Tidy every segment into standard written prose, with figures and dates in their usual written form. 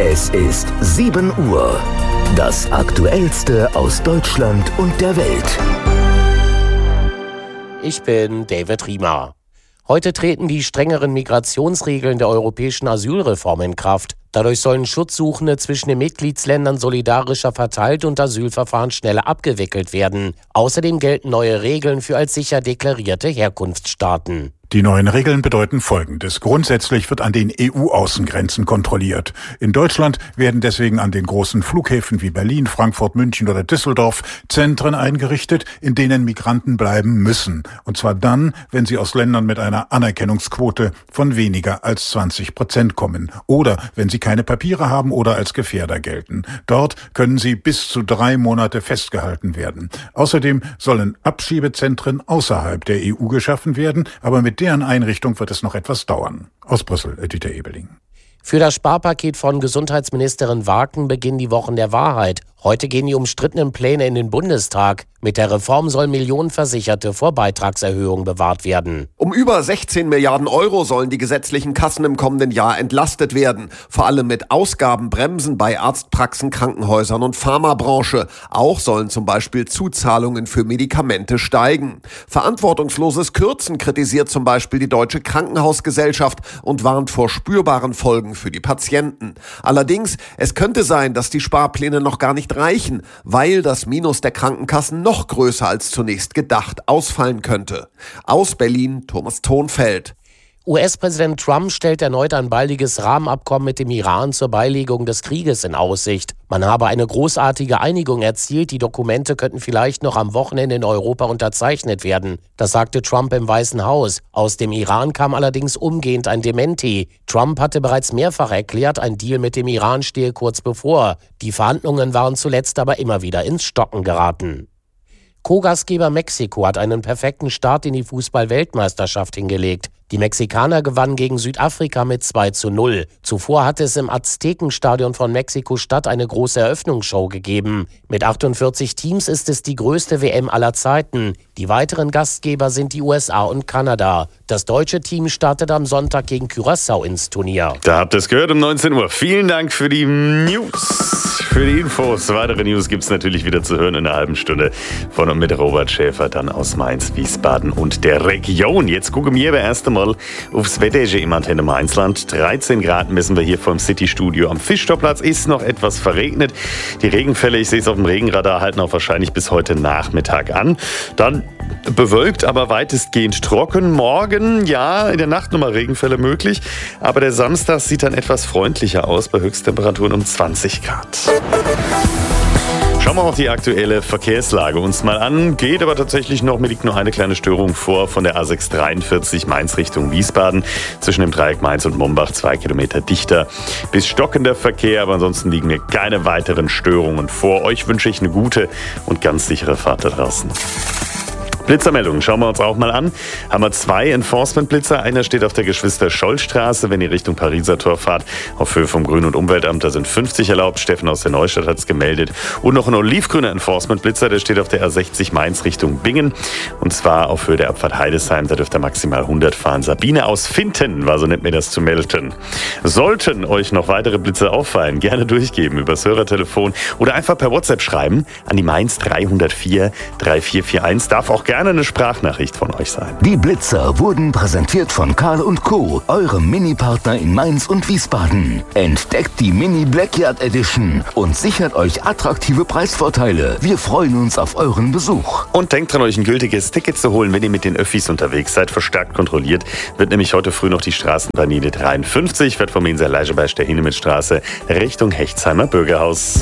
Es ist 7 Uhr. Das Aktuellste aus Deutschland und der Welt. Ich bin David Riemer. Heute treten die strengeren Migrationsregeln der europäischen Asylreform in Kraft. Dadurch sollen Schutzsuchende zwischen den Mitgliedsländern solidarischer verteilt und Asylverfahren schneller abgewickelt werden. Außerdem gelten neue Regeln für als sicher deklarierte Herkunftsstaaten. Die neuen Regeln bedeuten Folgendes. Grundsätzlich wird an den EU-Außengrenzen kontrolliert. In Deutschland werden deswegen an den großen Flughäfen wie Berlin, Frankfurt, München oder Düsseldorf Zentren eingerichtet, in denen Migranten bleiben müssen. Und zwar dann, wenn sie aus Ländern mit einer Anerkennungsquote von weniger als 20% kommen. Oder wenn sie keine Papiere haben oder als Gefährder gelten. Dort können sie bis zu 3 Monate festgehalten werden. Außerdem sollen Abschiebezentren außerhalb der EU geschaffen werden, aber mit deren Einrichtung wird es noch etwas dauern. Aus Brüssel, Dieter Ebeling. Für das Sparpaket von Gesundheitsministerin Waken beginnen die Wochen der Wahrheit. Heute gehen die umstrittenen Pläne in den Bundestag. Mit der Reform sollen Millionen Versicherte vor Beitragserhöhungen bewahrt werden. Um über 16 Milliarden Euro sollen die gesetzlichen Kassen im kommenden Jahr entlastet werden. Vor allem mit Ausgabenbremsen bei Arztpraxen, Krankenhäusern und Pharmabranche. Auch sollen zum Beispiel Zuzahlungen für Medikamente steigen. Verantwortungsloses Kürzen kritisiert zum Beispiel die Deutsche Krankenhausgesellschaft und warnt vor spürbaren Folgen für die Patienten. Allerdings, es könnte sein, dass die Sparpläne noch gar nicht reichen, weil das Minus der Krankenkassen noch größer als zunächst gedacht ausfallen könnte. Aus Berlin, Thomas Thonfeld. US-Präsident Trump stellt erneut ein baldiges Rahmenabkommen mit dem Iran zur Beilegung des Krieges in Aussicht. Man habe eine großartige Einigung erzielt, die Dokumente könnten vielleicht noch am Wochenende in Europa unterzeichnet werden. Das sagte Trump im Weißen Haus. Aus dem Iran kam allerdings umgehend ein Dementi. Trump hatte bereits mehrfach erklärt, ein Deal mit dem Iran stehe kurz bevor. Die Verhandlungen waren zuletzt aber immer wieder ins Stocken geraten. Co-Gastgeber Mexiko hat einen perfekten Start in die Fußball-Weltmeisterschaft hingelegt. Die Mexikaner gewannen gegen Südafrika mit 2:0. Zuvor hatte es im Aztekenstadion von Mexiko-Stadt eine große Eröffnungsshow gegeben. Mit 48 Teams ist es die größte WM aller Zeiten. Die weiteren Gastgeber sind die USA und Kanada. Das deutsche Team startet am Sonntag gegen Curaçao ins Turnier. Da habt ihr es gehört um 19 Uhr. Vielen Dank für die News, für die Infos. Weitere News gibt es natürlich wieder zu hören in einer halben Stunde von und mit Robert Schäfer, dann aus Mainz, Wiesbaden und der Region. Jetzt gucken wir aber erst einmal aufs Wetter im Antenne Mainzland. 13 Grad messen wir hier vom City-Studio. Am Fischtorplatz ist noch etwas verregnet. Die Regenfälle, ich sehe es auf dem Regenradar, halten auch wahrscheinlich bis heute Nachmittag an. Dann bewölkt, aber weitestgehend trocken. Morgen, ja, in der Nacht nochmal Regenfälle möglich. Aber der Samstag sieht dann etwas freundlicher aus, bei Höchsttemperaturen um 20 Grad. Schauen wir auf die aktuelle Verkehrslage uns mal an. Geht aber tatsächlich noch, mir liegt noch eine kleine Störung vor von der A643 Mainz Richtung Wiesbaden. Zwischen dem Dreieck Mainz und Mombach 2 Kilometer dichter bis stockender Verkehr. Aber ansonsten liegen mir keine weiteren Störungen vor. Euch wünsche ich eine gute und ganz sichere Fahrt da draußen. Blitzermeldungen schauen wir uns auch mal an. Haben wir 2 Enforcement-Blitzer. Einer steht auf der Geschwister-Scholl-Straße, wenn ihr Richtung Pariser Tor fahrt. Auf Höhe vom Grün- und Umweltamt, da sind 50 erlaubt. Steffen aus der Neustadt hat es gemeldet. Und noch ein olivgrüner Enforcement-Blitzer, der steht auf der A60 Mainz Richtung Bingen. Und zwar auf Höhe der Abfahrt Heidesheim, da dürft ihr maximal 100 fahren. Sabine aus Finten war so nett, mir das zu melden. Sollten euch noch weitere Blitze auffallen, gerne durchgeben übers Hörertelefon oder einfach per WhatsApp schreiben an die Mainz 304 3441. Darf auch gerne eine Sprachnachricht von euch sein. Die Blitzer wurden präsentiert von Karl & Co., eurem Mini-Partner in Mainz und Wiesbaden. Entdeckt die Mini Blackyard Edition und sichert euch attraktive Preisvorteile. Wir freuen uns auf euren Besuch. Und denkt dran, euch ein gültiges Ticket zu holen, wenn ihr mit den Öffis unterwegs seid. Verstärkt kontrolliert wird nämlich heute früh noch die Straßenbahnlinie 53, wird vom Inser Leischeberg der Hinemitzstraße Richtung Hechtsheimer Bürgerhaus.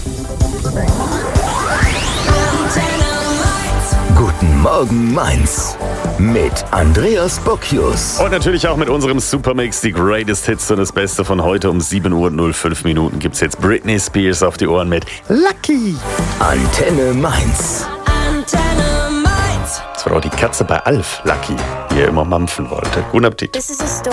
Guten Morgen Mainz mit Andreas Bocchius. Und natürlich auch mit unserem Supermix, die Greatest Hits und das Beste von heute um 7 Uhr und 05 Minuten gibt's jetzt Britney Spears auf die Ohren mit Lucky. Antenne Mainz. Das war doch die Katze bei Alf, Lucky, die ihr immer mampfen wollte. Guten Appetit.